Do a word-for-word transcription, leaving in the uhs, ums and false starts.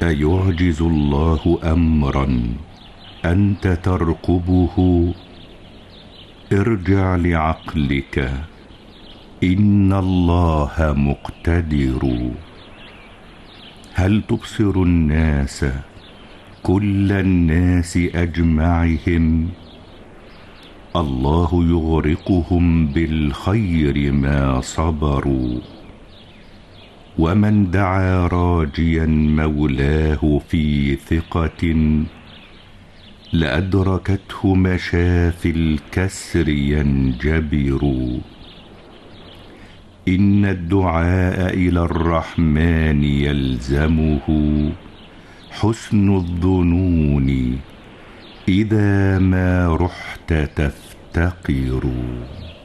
أيعجز الله أمرا أنت ترقبه؟ ارجع لعقلك، إن الله مقتدر. هل تبصر الناس كل الناس أجمعهم؟ الله يغرقهم بالخير ما صبروا. ومن دعا راجيا مولاه في ثقة لأدركته مشافي الكسر ينجبر. إن الدعاء إلى الرحمن يلزمه حسن الظنون إذا ما رحت تفتقر.